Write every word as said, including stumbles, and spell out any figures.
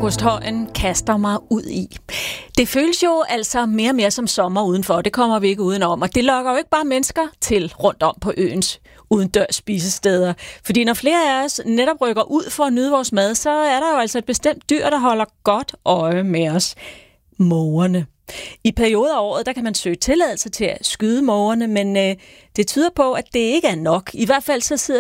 Augusthøjen kaster mig ud i. Det føles jo altså mere og mere som sommer udenfor, det kommer vi ikke udenom, og det lokker jo ikke bare mennesker til rundt om på øens udendørs spisesteder. Fordi når flere af os netop rykker ud for at nyde vores mad, så er der jo altså et bestemt dyr, der holder godt øje med os. Mågerne. I perioder af året, der kan man søge tilladelse til at skyde mågerne, men øh, det tyder på, at det ikke er nok. I hvert fald så sidder